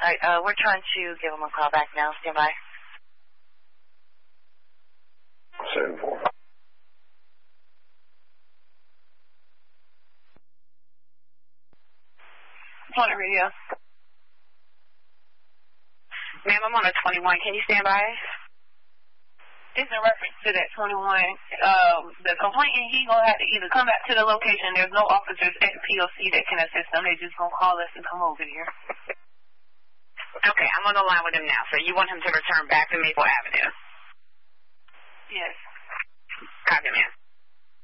All right, we're trying to give him a call back now. Stand by. 7-4. On the radio. Ma'am, I'm on a 21. Can you stand by? It's in reference to that 21. The complainant, he gonna have to either come back to the location. There's no officers at POC that can assist them. They just gonna call us and come over here. Okay, I'm on the line with him now. So you want him to return back to Maple Avenue? Yes. Copy, ma'am.